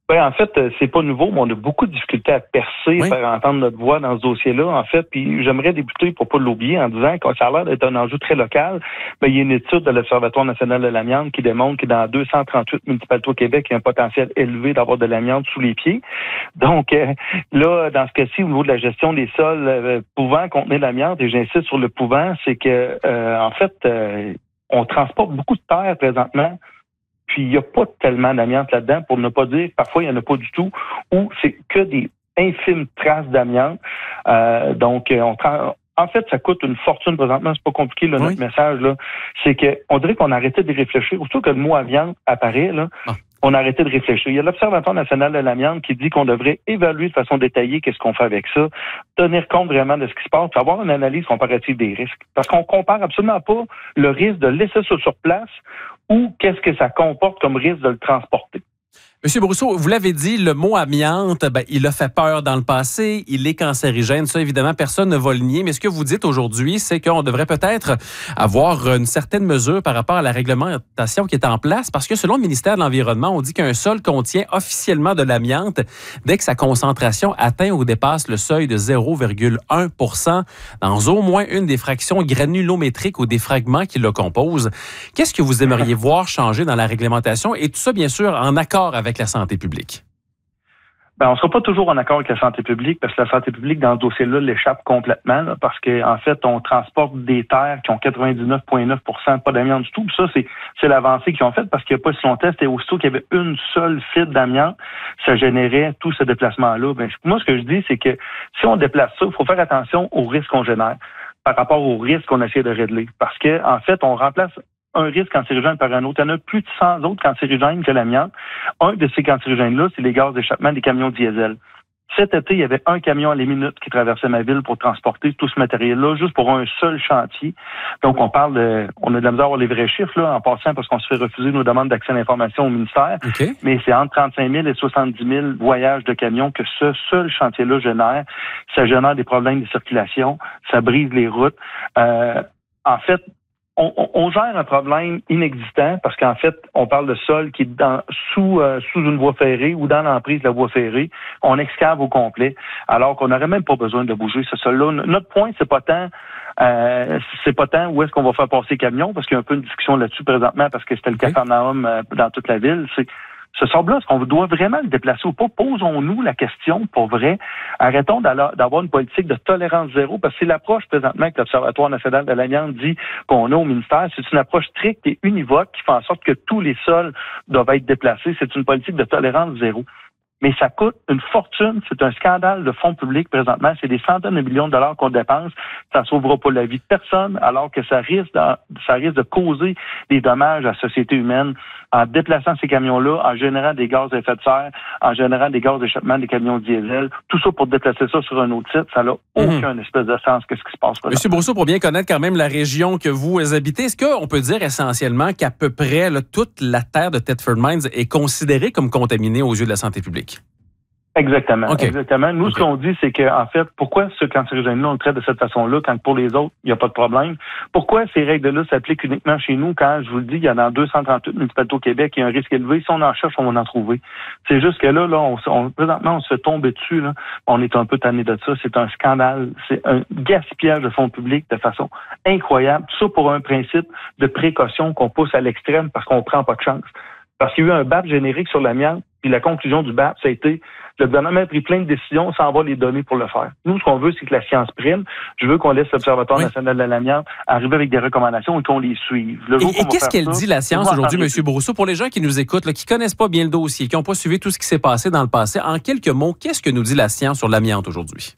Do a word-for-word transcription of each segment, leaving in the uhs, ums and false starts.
Ben, en fait, c'est pas nouveau, mais on a beaucoup de difficultés à percer, Oui. faire entendre notre voix dans ce dossier-là, en fait. Puis j'aimerais débuter, pour pas l'oublier, en disant que ça a l'air d'être un enjeu très local. Ben, il y a une étude de l'Observatoire national de l'amiante qui démontre que dans deux cent trente-huit municipalités au Québec, il y a un potentiel élevé d'avoir de l'amiante sous les pieds. Donc, euh, là, dans ce cas-ci, au niveau de la gestion des sols euh, pouvant contenir l'amiante, et j'insiste sur le pouvant, c'est que, euh, en fait, euh, on transporte beaucoup de terre présentement. Puis, il n'y a pas tellement d'amiante là-dedans, pour ne pas dire, parfois, il n'y en a pas du tout, ou c'est que des infimes traces d'amiante. Euh, donc, on tra- en fait, ça coûte une fortune présentement, c'est pas compliqué, là, Oui. notre message, là. C'est que on dirait qu'on a arrêté de réfléchir. Surtout que le mot amiante apparaît, là. Ah. On a arrêté de réfléchir. Il y a l'Observatoire national de l'amiante qui dit qu'on devrait évaluer de façon détaillée qu'est-ce qu'on fait avec ça, tenir compte vraiment de ce qui se passe, avoir une analyse comparative des risques. Parce qu'on compare absolument pas le risque de laisser ça sur place ou qu'est-ce que ça comporte comme risque de le transporter. Monsieur Brousseau, vous l'avez dit, le mot amiante, ben, il a fait peur dans le passé, il est cancérigène. Ça, évidemment, personne ne va le nier. Mais ce que vous dites aujourd'hui, c'est qu'on devrait peut-être avoir une certaine mesure par rapport à la réglementation qui est en place, parce que selon le ministère de l'Environnement, on dit qu'un sol contient officiellement de l'amiante dès que sa concentration atteint ou dépasse le seuil de zéro virgule un pour cent dans au moins une des fractions granulométriques ou des fragments qui le composent. Qu'est-ce que vous aimeriez voir changer dans la réglementation? Et tout ça, bien sûr, en accord avec avec la santé publique? Ben, on ne sera pas toujours en accord avec la santé publique parce que la santé publique, dans ce dossier-là, l'échappe complètement là, parce qu'en en fait, on transporte des terres qui ont quatre-vingt-dix-neuf virgule neuf pour cent pas d'amiante du tout. Puis ça, c'est, c'est l'avancée qu'ils ont faite parce qu'il n'y a pas si longtemps, c'était aussitôt qu'il y avait une seule fibre d'amiante, ça générait tout ce déplacement-là. Ben, moi, ce que je dis, c'est que si on déplace ça, il faut faire attention aux risques qu'on génère par rapport aux risques qu'on essaie de régler. Parce que en fait, on remplace un risque cancérigène par un autre. Il y en a plus de cent autres cancérigènes que l'amiante. Un de ces cancérigènes-là, c'est les gaz d'échappement des camions diesel. Cet été, il y avait un camion à la minute qui traversait ma ville pour transporter tout ce matériel-là, juste pour un seul chantier. Donc, on parle de, on a de la misère à avoir les vrais chiffres, là, en passant, parce qu'on se fait refuser nos demandes d'accès à l'information au ministère. Okay. Mais c'est entre trente-cinq mille et soixante-dix mille voyages de camions que ce seul chantier-là génère. Ça génère des problèmes de circulation, ça brise les routes. Euh, en fait, On, on, on gère un problème inexistant parce qu'en fait, on parle de sol qui est dans, sous, euh, sous une voie ferrée ou dans l'emprise de la voie ferrée. On excave au complet, alors qu'on n'aurait même pas besoin de bouger ce sol-là. Notre point, c'est pas tant, euh, c'est pas tant où est-ce qu'on va faire passer les camions, parce qu'il y a un peu une discussion là-dessus présentement, parce que c'était le okay. Capharnaüm euh, dans toute la ville. C'est ce sable-là, est-ce qu'on doit vraiment le déplacer ou pas? Posons-nous la question pour vrai. Arrêtons d'avoir une politique de tolérance zéro, parce que c'est l'approche présentement que l'Observatoire national de l'amiante dit qu'on a au ministère. C'est une approche stricte et univoque qui fait en sorte que tous les sols doivent être déplacés. C'est une politique de tolérance zéro. Mais ça coûte une fortune. C'est un scandale de fonds publics présentement. C'est des centaines de millions de dollars qu'on dépense. Ça ne sauvera pas la vie de personne, alors que ça risque de, ça risque de causer des dommages à la société humaine en déplaçant ces camions-là, en générant des gaz à effet de serre, en générant des gaz d'échappement des camions diesel. Tout ça pour déplacer ça sur un autre site, ça n'a aucun mmh. espèce de sens. Qu'est-ce qui se passe? Monsieur Brousseau, pour bien connaître quand même la région que vous habitez, est-ce qu'on peut dire essentiellement qu'à peu près là, toute la terre de Thetford Mines est considérée comme contaminée aux yeux de la santé publique? Exactement. Okay. Exactement. Nous, okay. ce qu'on dit, c'est que, en fait, pourquoi ce cancérigène-là, on le traite de cette façon-là, quand pour les autres, il n'y a pas de problème? Pourquoi ces règles-là s'appliquent uniquement chez nous, quand, je vous le dis, il y en a deux cent trente-huit municipalités au Québec, il y a un risque élevé. Si on en cherche, on va en trouver. C'est juste que là, là, on, on, présentement, on se fait tomber dessus, là. On est un peu tanné de ça. C'est un scandale. C'est un gaspillage de fonds publics de façon incroyable. Tout ça pour un principe de précaution qu'on pousse à l'extrême parce qu'on prend pas de chance. Parce qu'il y a eu un B A P générique sur l'amiante, puis la conclusion du B A P, ça a été le gouvernement a pris plein de décisions sans avoir les données pour le faire. Nous, ce qu'on veut, c'est que la science prime. Je veux qu'on laisse l'Observatoire oui. national de l'amiante arriver avec des recommandations et qu'on les suive. Le et et qu'est-ce qu'elle ça, dit, la science, aujourd'hui, M. Brousseau? Pour les gens qui nous écoutent, là, qui connaissent pas bien le dossier, qui n'ont pas suivi tout ce qui s'est passé dans le passé, en quelques mots, qu'est-ce que nous dit la science sur l'amiante aujourd'hui?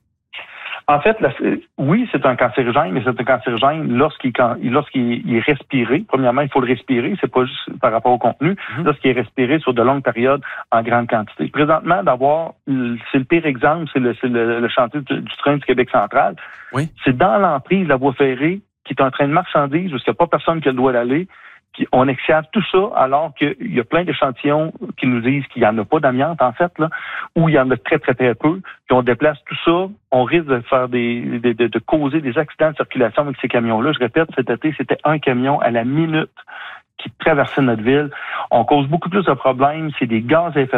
En fait, la, oui, c'est un cancérigène, mais c'est un cancérigène lorsqu'il, lorsqu'il est respiré. Premièrement, il faut le respirer, c'est pas juste par rapport au contenu. Mm-hmm. Lorsqu'il est respiré sur de longues périodes en grande quantité. Présentement, d'avoir, c'est le pire exemple, c'est le, c'est le, le chantier du, du train du Québec central. Oui. C'est dans l'emprise de la voie ferrée qui est un train de marchandises où il n'y a pas personne qui doit aller. Puis on excave tout ça alors qu'il y a plein d'échantillons qui nous disent qu'il n'y en a pas d'amiante, en fait, là, ou il y en a très, très, très peu. Puis on déplace tout ça, on risque de faire des, de, de, de causer des accidents de circulation avec ces camions-là. Je répète, cet été, c'était un camion à la minute qui traversait notre ville. On cause beaucoup plus de problèmes. C'est des gaz à effet